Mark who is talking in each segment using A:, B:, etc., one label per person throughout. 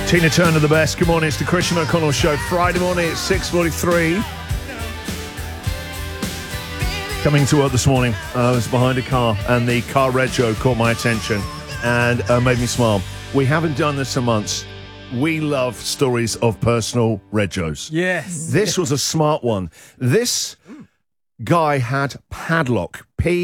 A: Tina Turner, the best. Good morning. It's the Christian O'Connell Show. Friday morning at 6:43. Coming to work this morning, I was behind a car, and the car retro caught my attention and made me smile. We haven't done this in months. We love stories of personal retros.
B: Yes.
A: This was a smart one. This guy had Padlock,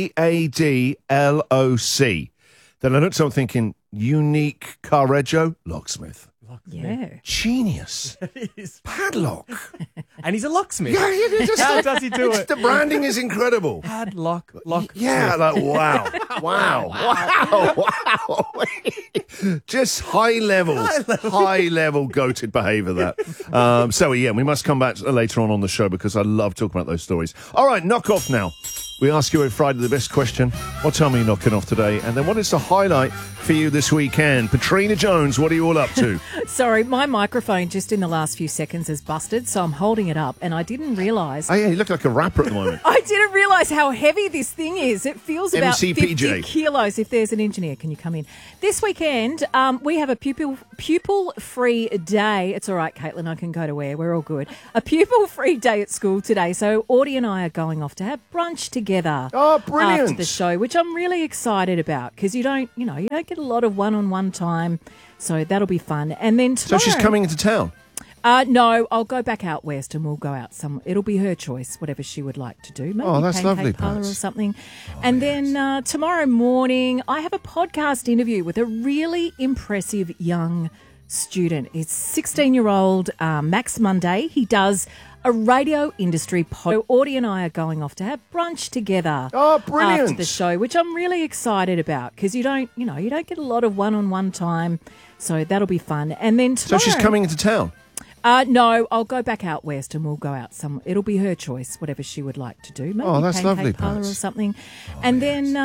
A: Padlock. Then I looked up thinking, unique car retro, locksmith.
C: Yeah.
A: Genius. Padlock.
B: And he's a locksmith.
A: Yeah,
B: How does he do it?
A: The branding is incredible.
B: Padlock,
A: Yeah, like, wow. Just high level goated behaviour, that. We must come back later on the show because I love talking about those stories. All right, knock off now. We ask you every Friday the best question. What time are you knocking off today? And then what is the highlight for you this weekend? Patrina Jones, what are you all up to?
C: Sorry, my microphone just in the last few seconds has busted, so I'm holding it up, and I didn't realise...
A: Oh, yeah, you look like a rapper at the moment.
C: I didn't realise how heavy this thing is. It feels about
A: MCPJ.
C: 50 kilos. If there's an engineer, can you come in? This weekend, we have a pupil-free day. It's all right, Caitlin, I can go to where. We're all good. A pupil-free day at school today, so Audie and I are going off to have brunch together.
A: Oh, brilliant.
C: After the show, which I'm really excited about because you don't get a lot of one-on-one time, so that'll be fun. And then tomorrow,
A: So she's coming into town?
C: No, I'll go back out west and we'll go out it'll be her choice, whatever she would like to do. Maybe
A: that's
C: pancake
A: lovely,
C: parlour or
A: Pats.
C: something. And then tomorrow morning, I have a podcast interview with a really impressive young student. It's 16-year-old Max Monday. He does a radio industry podcast. Audie and I are going off to have brunch together.
A: Oh, brilliant.
C: After the show, which I'm really excited about because you don't get a lot of one-on-one time, so that'll be fun. And then tomorrow,
A: So she's coming into town?
C: No, I'll go back out west and we'll go out it'll be her choice, whatever she would like to do. Maybe
A: that's
C: pancake
A: lovely,
C: parlour or
A: Pats.
C: something. And then